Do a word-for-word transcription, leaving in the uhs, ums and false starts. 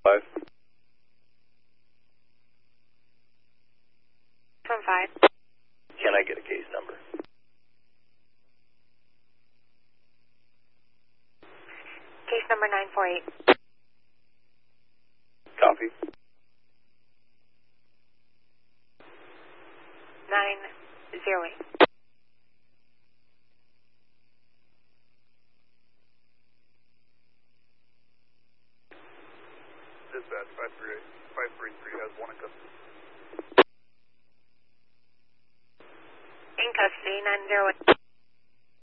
five. From five. Can I get a case number? Case number nine four eight. Copy. Nine zero eight. Dispatch five three eight five three three has one in custody. In custody, nine zero eight.